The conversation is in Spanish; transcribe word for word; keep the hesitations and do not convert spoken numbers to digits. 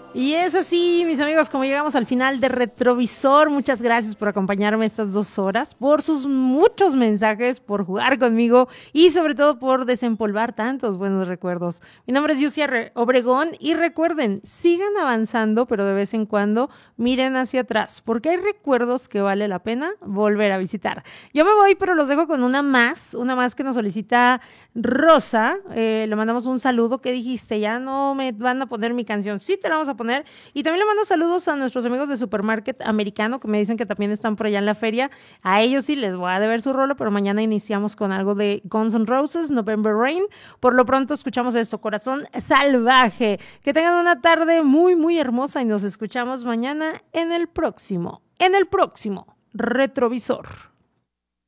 Y es así, mis amigos, como llegamos al final de Retrovisor. Muchas gracias por acompañarme estas dos horas, por sus muchos mensajes, por jugar conmigo y sobre todo por desempolvar tantos buenos recuerdos. Mi nombre es Yusia Obregón y recuerden, sigan avanzando, pero de vez en cuando miren hacia atrás, porque hay recuerdos que vale la pena volver a visitar. Yo me voy, pero los dejo con una más, una más que nos solicita Rosa. Eh, le mandamos un saludo. ¿Qué dijiste? Ya no me van a poner mi canción. Sí, te la vamos a poner. Y también le mando saludos a nuestros amigos de Supermarket Americano, que me dicen que también están por allá en la feria. A ellos sí les voy a deber su rolo, pero mañana iniciamos con algo de Guns N' Roses, November Rain. Por lo pronto escuchamos esto, Corazón Salvaje. Que tengan una tarde muy, muy hermosa y nos escuchamos mañana en el próximo, en el próximo Retrovisor.